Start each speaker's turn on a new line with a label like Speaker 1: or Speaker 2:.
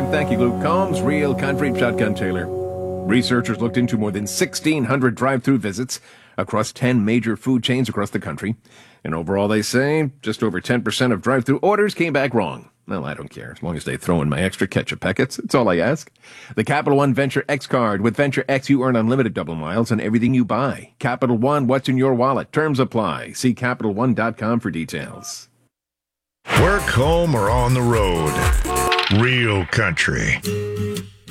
Speaker 1: Thank you, Luke Combs. Real Country Shotgun Taylor. Researchers looked into more than 1,600 drive-thru visits across 10 major food chains across the country. And overall, they say just over 10% of drive-thru orders came back wrong. Well, I don't care. As long as they throw in my extra ketchup packets, that's all I ask. The Capital One Venture X card. With Venture X, you earn unlimited double miles on everything you buy. Capital One, what's in your wallet? Terms apply. See CapitalOne.com for details.
Speaker 2: Work, home, or on the road. Real Country.